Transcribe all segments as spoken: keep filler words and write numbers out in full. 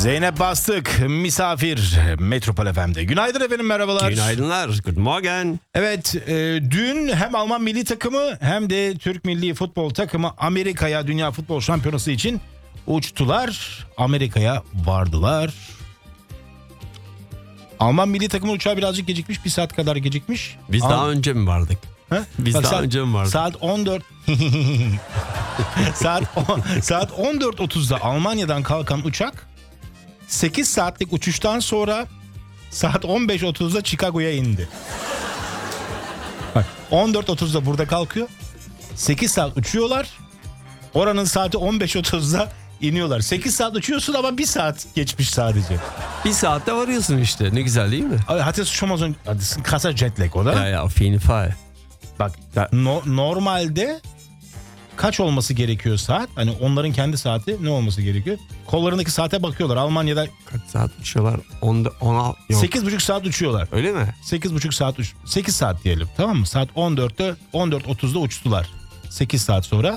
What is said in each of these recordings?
Zeynep Bastık misafir Metropol F M'de. Günaydın efendim, merhabalar. Günaydınlar. Good morning. Evet, e, dün hem Alman milli takımı hem de Türk milli futbol takımı Amerika'ya Dünya Futbol Şampiyonası için uçtular. Amerika'ya vardılar. Alman milli takımı uçağı birazcık gecikmiş, bir saat kadar gecikmiş. Biz Al- daha önce mi vardık? Ha? Biz Bak, daha saat, önce mi vardık? Saat on dört saat on, saat on dört otuzda Almanya'dan kalkan uçak sekiz saatlik uçuştan sonra saat on beş otuzda Chicago'ya indi. Bak, on dört otuzda burada kalkıyor. sekiz saat uçuyorlar. Oranın saati on beş otuzda iniyorlar. sekiz saat uçuyorsun ama bir saat geçmiş sadece. Bir saatte varıyorsun işte. Ne güzel değil mi? Hatta schon mal so ein, das ist ein krasser Jetlag, oder? Ya ya, auf jeden Fall. Bak, no, normalde kaç olması gerekiyor saat? Hani onların kendi saati ne olması gerekiyor? Kollarındaki saate bakıyorlar. Almanya'da Kaç saat uçuyorlar? on, on, yok. sekiz buçuk saat uçuyorlar. Öyle mi? sekiz buçuk saat uç, sekiz saat diyelim, tamam mı? Saat on dörtte on dört otuzda uçtular. sekiz saat sonra.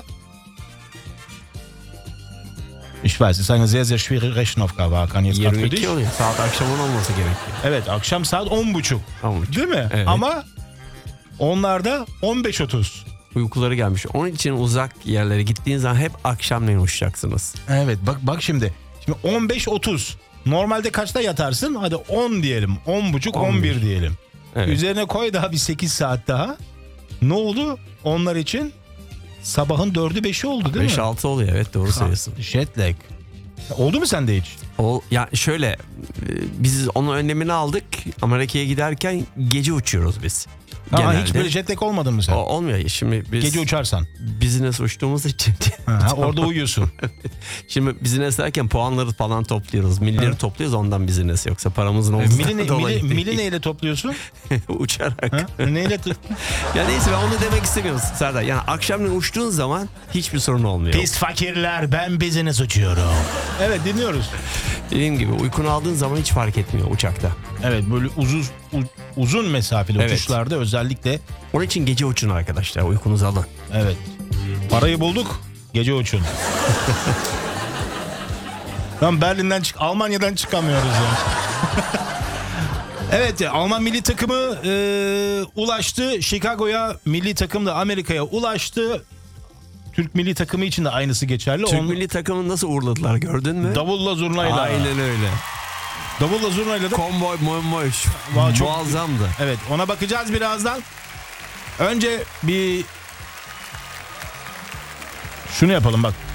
Ich weiß, es ist eine sehr sehr schwere Rechenaufgabe, Hakan, jetzt gerade für yirmi dich. iki oluyor. Saat akşamın olması gerekiyor. Evet, akşam saat on buçuk. on buçuk. Değil mi? Evet. Ama onlarda on beş otuz. Uykuları gelmiş. Onun için uzak yerlere gittiğiniz zaman hep akşamleyin uçacaksınız. Evet, bak bak şimdi. Şimdi on beş otuz. Normalde kaçta yatarsın? Hadi on diyelim. on buçuk on bir diyelim. Evet. Üzerine koy daha bir sekiz saat daha. Ne oldu? Onlar için sabahın dördü beşi oldu değil beş mi? altı oluyor, evet, doğru söylüyorsun. Jet lag. Oldu mu sende hiç? O, ya şöyle, e, biz onun önlemini aldık. Amerika'ya giderken gece uçuyoruz biz. Ha, Genelde. hiç böyle jet lag olmadın mı sen? O, olmuyor. Şimdi biz Gece uçarsan. business uçtuğumuz için. Ha, orada uyuyorsun. Şimdi business derken puanları falan topluyoruz. Millileri Evet. topluyoruz, ondan business, yoksa paramızın E, olduğundan mili, ne- dolayı mili, değil. mili neyle topluyorsun? Uçarak. Ha? Neyle t- Ya neyse, ben onu demek istemiyorum Serdar. Yani akşamleyin uçtuğun zaman hiçbir sorun olmuyor. Pis fakirler, ben business uçuyorum. Evet, dinliyoruz. Dediğim gibi uykunu aldığın zaman hiç fark etmiyor uçakta. Evet, böyle uzun uzun mesafeli Evet. uçuşlarda özellikle. Onun için gece uçun arkadaşlar, uykunuzu alın. Evet. Parayı bulduk. Gece uçun. Lan Berlin'den çık, Almanya'dan çıkamıyoruz ya. Evet, Alman milli takımı e, ulaştı Chicago'ya, milli takım da Amerika'ya ulaştı. Türk milli takımı için de aynısı geçerli. Türk Onun- milli takımını nasıl uğurladılar, gördün mü? Davulla zurnayla. Aynen öyle. Davulla zurnayla da. Konvoy monvoy. Vallahi çok- Muazzamdı. Evet, ona bakacağız birazdan. Önce bir şunu yapalım bak.